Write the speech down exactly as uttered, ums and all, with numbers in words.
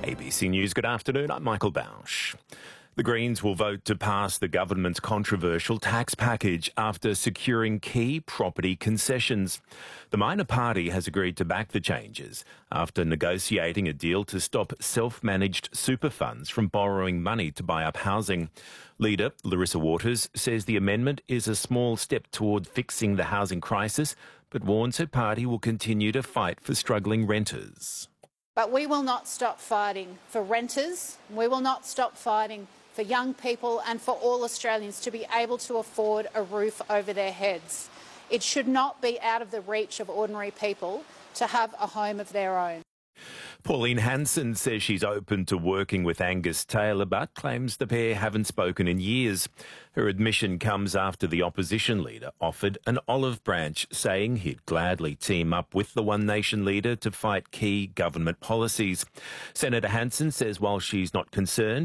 A B C News, good afternoon. I'm Michael Bausch. The Greens will vote to pass the government's controversial tax package after securing key property concessions. The minor party has agreed to back the changes after negotiating a deal to stop self-managed super funds from borrowing money to buy up housing. Leader Larissa Waters says the amendment is a small step toward fixing the housing crisis, but warns her party will continue to fight for struggling renters. But we will not stop fighting for renters. We will not stop fighting for young people and for all Australians to be able to afford a roof over their heads. It should not be out of the reach of ordinary people to have a home of their own. Pauline Hanson says she's open to working with Angus Taylor, but claims the pair haven't spoken in years. Her admission comes after the opposition leader offered an olive branch, saying he'd gladly team up with the One Nation leader to fight key government policies. Senator Hanson says while she's not concerned